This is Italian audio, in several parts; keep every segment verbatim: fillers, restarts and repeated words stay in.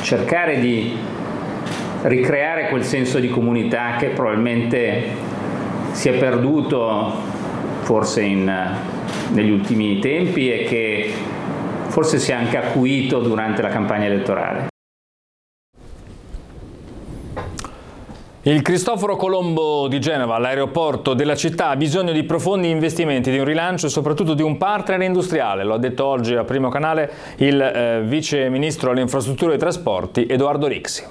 cercare di ricreare quel senso di comunità che probabilmente si è perduto forse in, negli ultimi tempi e che forse si è anche acuito durante la campagna elettorale. Il Cristoforo Colombo di Genova, l'aeroporto della città, ha bisogno di profondi investimenti, di un rilancio e soprattutto di un partner industriale. Lo ha detto oggi a Primo Canale il eh, vice ministro alle infrastrutture e ai trasporti Edoardo Rixi.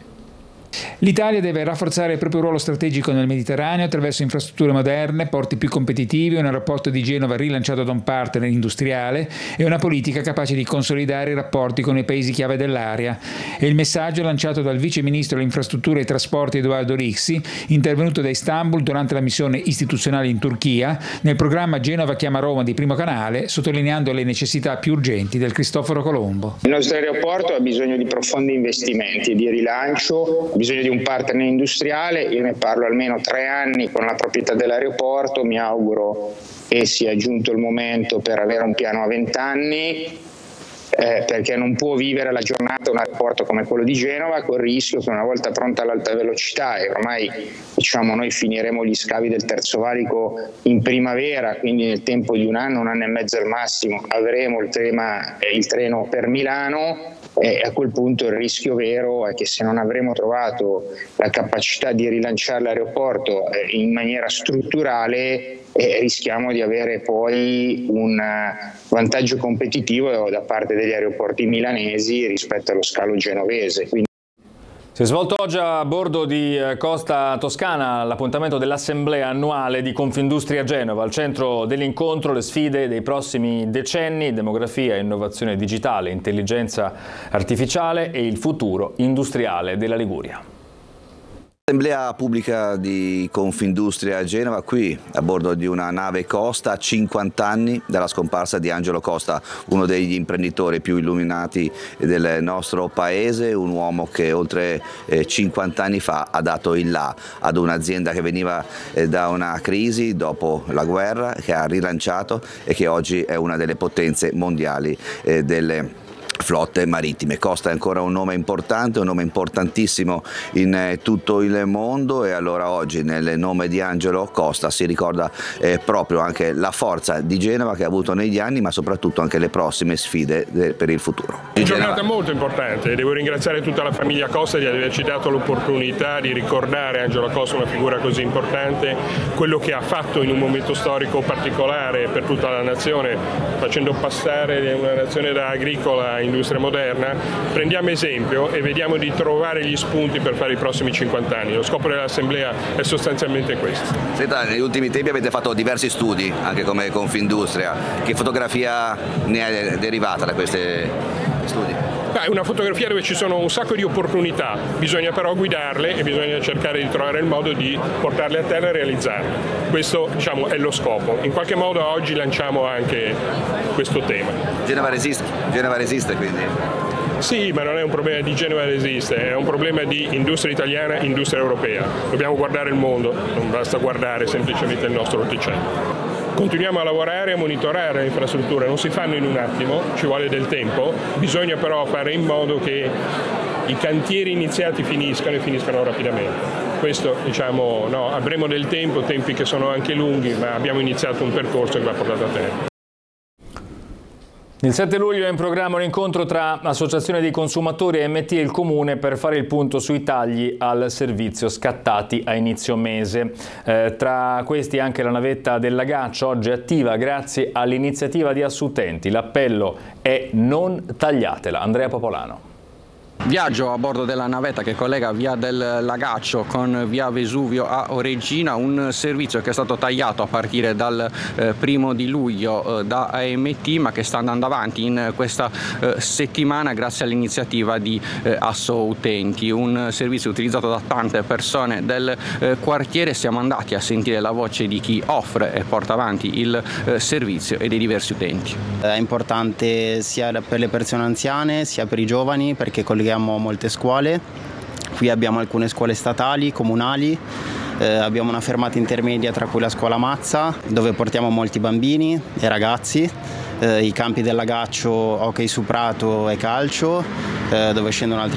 L'Italia deve rafforzare il proprio ruolo strategico nel Mediterraneo attraverso infrastrutture moderne, porti più competitivi, un aeroporto di Genova rilanciato da un partner industriale e una politica capace di consolidare i rapporti con i paesi chiave dell'area. È il messaggio lanciato dal vice ministro alle infrastrutture e ai trasporti Edoardo Rixi, intervenuto da Istanbul durante la missione istituzionale in Turchia, nel programma Genova chiama Roma di Primo Canale, sottolineando le necessità più urgenti del Cristoforo Colombo. Il nostro aeroporto ha bisogno di profondi investimenti, di rilancio, ha bisogno di un partner industriale. Io ne parlo almeno tre anni con la proprietà dell'aeroporto, mi auguro che sia giunto il momento per avere un piano a vent'anni, eh, perché non può vivere la giornata un aeroporto come quello di Genova col rischio che una volta pronta all'alta velocità, e ormai diciamo noi finiremo gli scavi del terzo valico in primavera, quindi nel tempo di un anno, un anno e mezzo al massimo avremo il, tema, eh, il treno per Milano. E a quel punto il rischio vero è che se non avremo trovato la capacità di rilanciare l'aeroporto in maniera strutturale, eh, rischiamo di avere poi un vantaggio competitivo da parte degli aeroporti milanesi rispetto allo scalo genovese. Quindi si è svolto oggi a bordo di Costa Toscana l'appuntamento dell'assemblea annuale di Confindustria Genova. Al centro dell'incontro le sfide dei prossimi decenni: demografia, innovazione digitale, intelligenza artificiale e il futuro industriale della Liguria. Assemblea pubblica di Confindustria Genova, qui a bordo di una nave Costa, a cinquanta anni dalla scomparsa di Angelo Costa, uno degli imprenditori più illuminati del nostro paese, un uomo che oltre cinquanta anni fa ha dato il là ad un'azienda che veniva da una crisi dopo la guerra, che ha rilanciato e che oggi è una delle potenze mondiali delle flotte marittime. Costa è ancora un nome importante, un nome importantissimo in tutto il mondo, e allora oggi nel nome di Angelo Costa si ricorda eh, proprio anche la forza di Genova che ha avuto negli anni, ma soprattutto anche le prossime sfide de- per il futuro. Una giornata molto importante, devo ringraziare tutta la famiglia Costa di averci dato l'opportunità di ricordare Angelo Costa, una figura così importante, quello che ha fatto in un momento storico particolare per tutta la nazione, facendo passare una nazione da agricola a industria moderna. Prendiamo esempio e vediamo di trovare gli spunti per fare i prossimi cinquanta anni. Lo scopo dell'assemblea è sostanzialmente questo. Senta, negli ultimi tempi avete fatto diversi studi, anche come Confindustria. Che fotografia ne è derivata da questi studi? È una fotografia dove ci sono un sacco di opportunità, bisogna però guidarle e bisogna cercare di trovare il modo di portarle a terra e realizzarle. Questo, diciamo, è lo scopo. In qualche modo oggi lanciamo anche questo tema. Genova resiste, Genova resiste quindi? Sì, ma non è un problema di Genova resiste, è un problema di industria italiana, industria europea. Dobbiamo guardare il mondo, non basta guardare semplicemente il nostro orticello. Continuiamo a lavorare e a monitorare le infrastrutture, non si fanno in un attimo, ci vuole del tempo, bisogna però fare in modo che i cantieri iniziati finiscano e finiscano rapidamente. Questo, diciamo, no, avremo del tempo, tempi che sono anche lunghi, ma abbiamo iniziato un percorso che va portato a termine. Il sette luglio è in programma un incontro tra Associazione dei Consumatori e M T e il Comune per fare il punto sui tagli al servizio scattati a inizio mese. Eh, tra questi anche la navetta del Lagaccio, oggi attiva grazie all'iniziativa di Assuttenti. L'appello è non tagliatela. Andrea Popolano. Viaggio a bordo della navetta che collega via del Lagaccio con via Vesuvio a Regina, un servizio che è stato tagliato a partire dal eh, primo di luglio eh, da A M T, ma che sta andando avanti in questa eh, settimana grazie all'iniziativa di eh, Asso Utenti, un servizio utilizzato da tante persone del eh, quartiere. Siamo andati a sentire la voce di chi offre e porta avanti il eh, servizio e dei diversi utenti. È importante sia per le persone anziane sia per i giovani, perché colleghiamo molte scuole. Qui abbiamo alcune scuole statali, comunali, eh, abbiamo una fermata intermedia tra cui la scuola Mazza, dove portiamo molti bambini e ragazzi, eh, i campi del Lagaccio, hockey su prato e calcio, eh, dove scendono altri